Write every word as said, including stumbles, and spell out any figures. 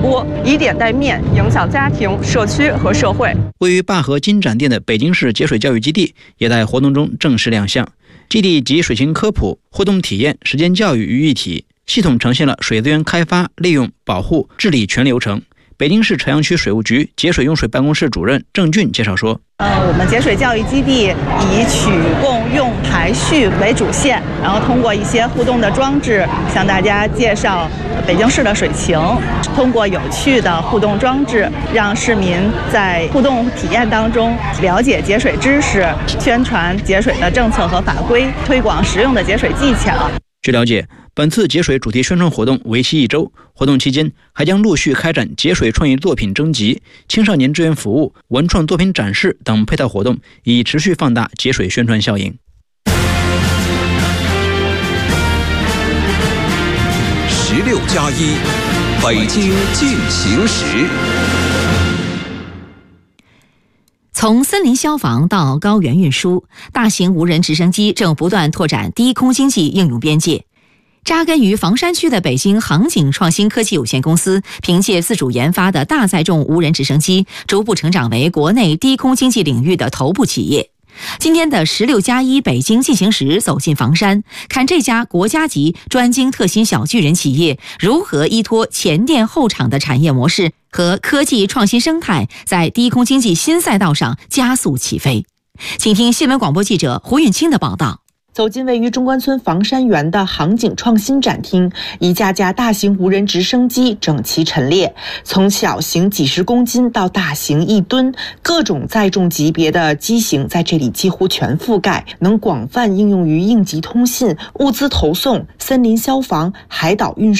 播，以点带面，影响家庭、社区和社会。 位于灞河金展店的北京市节水教育基地也在活动中正式亮相。基地集水情科普、互动体验、实践教育于一体，系统呈现了水资源开发、利用、保护、治理全流程。北京市朝阳区水务局节水用水办公室主任郑俊介绍说， 呃，我们节水教育基地以取、供、用、排、蓄为主线，然后通过一些互动的装置向大家介绍北京市的水情，通过有趣的互动装置，让市民在互动体验当中了解节水知识，宣传节水的政策和法规，推广实用的节水技巧。 据了解，本次节水主题宣传活动为期一周，活动期间还将陆续开展节水创意作品征集、青少年志愿服务、文创作品展示等配套活动，以持续放大节水宣传效应。 十六加一，北京进行时。 从森林消防到高原运输，大型无人直升机正不断拓展低空经济应用边界。扎根于房山区的北京航景创新科技有限公司，凭借自主研发的大载重无人直升机，逐步成长为国内低空经济领域的头部企业。今天的十六加一北京进行时走进房山，看这家国家级专精特新小巨人企业如何依托前店后厂的产业模式和科技创新生态，在低空经济新赛道上加速起飞。请听新闻广播记者胡运清的报道。 走进位于中关村房山园的航景创新展厅，一架架大型无人直升机整齐陈列，从小型几十公斤到大型一吨，各种载重级别的机型在这里几乎全覆盖，能广泛应用于应急通信、物资投送、森林消防、海岛运输。